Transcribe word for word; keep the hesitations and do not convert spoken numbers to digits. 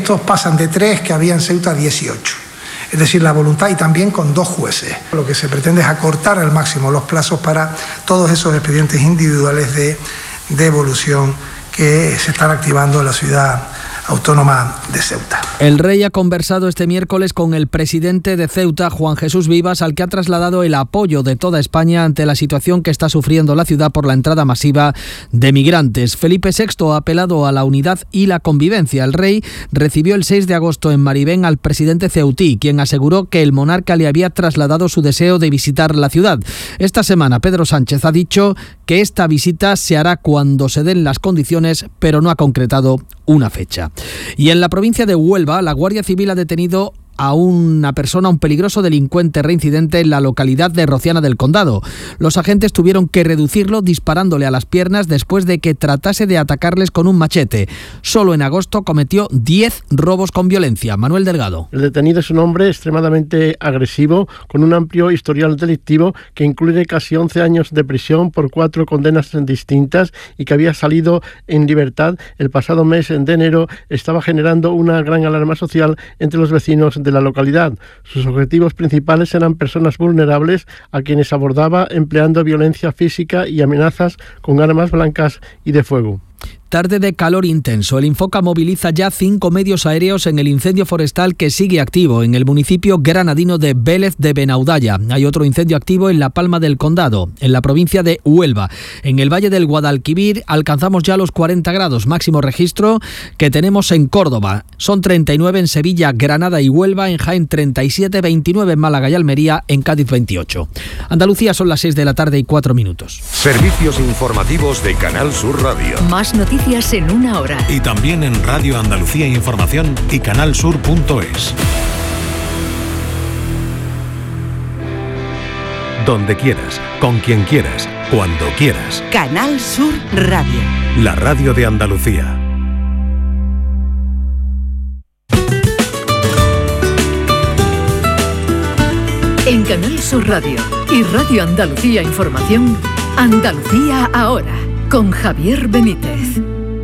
estos pasan de tres que había en Ceuta a dieciocho. Es decir, la voluntad, y también con dos jueces. Lo que se pretende es acortar al máximo los plazos para todos esos expedientes individuales de devolución que se están activando en la ciudad autónoma de Ceuta. El rey ha conversado este miércoles con el presidente de Ceuta, Juan Jesús Vivas, al que ha trasladado el apoyo de toda España ante la situación que está sufriendo la ciudad por la entrada masiva de migrantes. Felipe sexto ha apelado a la unidad y la convivencia. El rey recibió el seis de agosto en Maribén al presidente ceutí, quien aseguró que el monarca le había trasladado su deseo de visitar la ciudad. Esta semana Pedro Sánchez ha dicho que esta visita se hará cuando se den las condiciones, pero no ha concretado una fecha. Y en la provincia de Huelva, la Guardia Civil ha detenido a una persona, un peligroso delincuente reincidente en la localidad de Rociana del Condado. Los agentes tuvieron que reducirlo disparándole a las piernas después de que tratase de atacarles con un machete. Solo en agosto cometió diez robos con violencia. Manuel Delgado. El detenido es un hombre extremadamente agresivo, con un amplio historial delictivo que incluye casi once años de prisión por cuatro condenas distintas y que había salido en libertad el pasado mes de enero. Estaba generando una gran alarma social entre los vecinos de la localidad. Sus objetivos principales eran personas vulnerables a quienes abordaba empleando violencia física y amenazas con armas blancas y de fuego. Tarde de calor intenso. El Infoca moviliza ya cinco medios aéreos en el incendio forestal que sigue activo en el municipio granadino de Vélez de Benaudalla. Hay otro incendio activo en La Palma del Condado, en la provincia de Huelva. En el Valle del Guadalquivir alcanzamos ya los cuarenta grados, máximo registro que tenemos en Córdoba. Son treinta y nueve en Sevilla, Granada y Huelva, en Jaén treinta y siete, veintinueve en Málaga y Almería, en Cádiz veintiocho. Andalucía son las seis de la tarde y cuatro minutos. Servicios informativos de Canal Sur Radio. Más noticias en una hora. Y también en Radio Andalucía Información y canalsur punto es. Donde quieras, con quien quieras, cuando quieras. Canal Sur Radio. La radio de Andalucía. En Canal Sur Radio y Radio Andalucía Información, Andalucía ahora, con Javier Benítez.